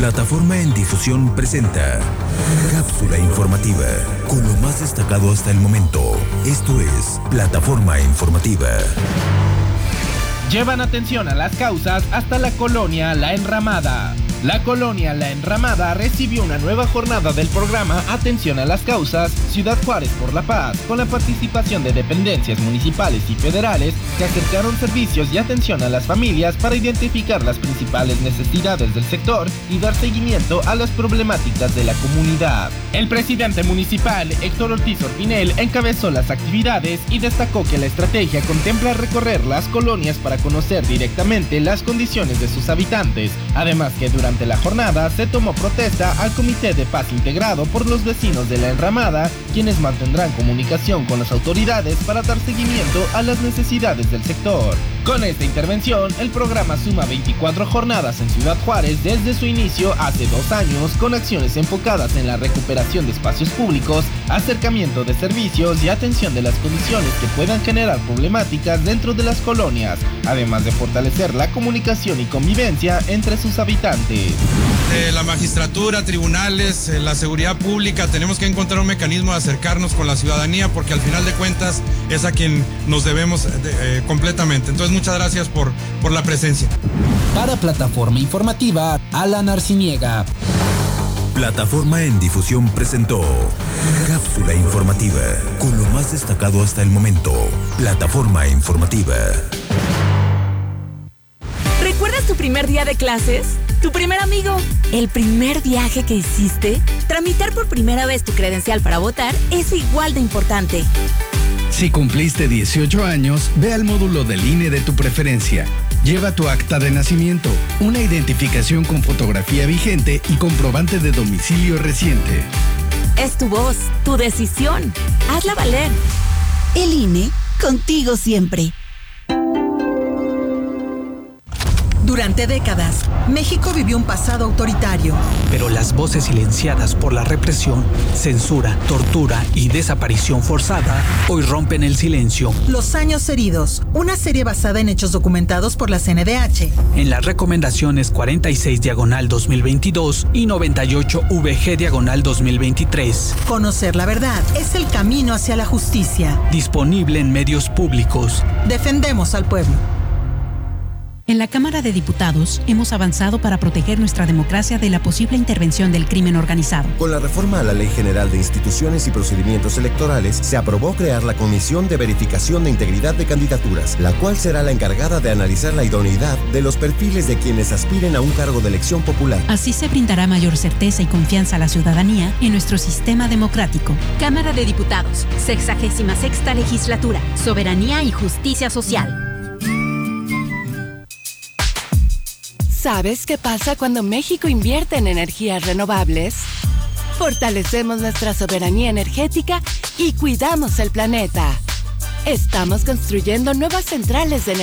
Plataforma en Difusión presenta Cápsula Informativa, con lo más destacado hasta el momento. Esto es Plataforma Informativa. Llevan atención a las causas hasta la colonia La Enramada. La colonia La Enramada recibió una nueva jornada del programa Atención a las Causas Ciudad Juárez por la Paz, con la participación de dependencias municipales y federales que acercaron servicios y atención a las familias para identificar las principales necesidades del sector y dar seguimiento a las problemáticas de la comunidad. El presidente municipal, Héctor Ortiz Orpinel, encabezó las actividades y destacó que la estrategia contempla recorrer las colonias para conocer directamente las condiciones de sus habitantes, además que durante la jornada se tomó protesta al Comité de Paz integrado por los vecinos de La Enramada, quienes mantendrán comunicación con las autoridades para dar seguimiento a las necesidades del sector. Con esta intervención, el programa suma 24 jornadas en Ciudad Juárez desde su inicio hace 2 años, con acciones enfocadas en la recuperación de espacios públicos, acercamiento de servicios y atención de las condiciones que puedan generar problemáticas dentro de las colonias, además de fortalecer la comunicación y convivencia entre sus habitantes. La magistratura, tribunales, la seguridad pública, tenemos que encontrar un mecanismo de acercarnos con la ciudadanía, porque al final de cuentas es a quien nos debemos completamente. Entonces, muchas gracias por la presencia. Para Plataforma Informativa, Alan Arciniega. Plataforma en Difusión presentó Cápsula Informativa, con lo más destacado hasta el momento. Plataforma Informativa. ¿Recuerdas tu primer día de clases? ¿Tu primer amigo? ¿El primer viaje que hiciste? Tramitar por primera vez tu credencial para votar es igual de importante. Si cumpliste 18 años, ve al módulo del INE de tu preferencia. Lleva tu acta de nacimiento, una identificación con fotografía vigente y comprobante de domicilio reciente. Es tu voz, tu decisión. Hazla valer. El INE, contigo siempre. Durante décadas, México vivió un pasado autoritario. Pero las voces silenciadas por la represión, censura, tortura y desaparición forzada hoy rompen el silencio. Los años heridos, una serie basada en hechos documentados por la CNDH. En las recomendaciones 46/2022 y 98/VG/2023. Conocer la verdad es el camino hacia la justicia. Disponible en medios públicos. Defendemos al pueblo. En la Cámara de Diputados hemos avanzado para proteger nuestra democracia de la posible intervención del crimen organizado. Con la reforma a la Ley General de Instituciones y Procedimientos Electorales, se aprobó crear la Comisión de Verificación de Integridad de Candidaturas, la cual será la encargada de analizar la idoneidad de los perfiles de quienes aspiren a un cargo de elección popular. Así se brindará mayor certeza y confianza a la ciudadanía en nuestro sistema democrático. Cámara de Diputados, 66ª Legislatura, Soberanía y Justicia Social. ¿Sabes qué pasa cuando México invierte en energías renovables? Fortalecemos nuestra soberanía energética y cuidamos el planeta. Estamos construyendo nuevas centrales de energía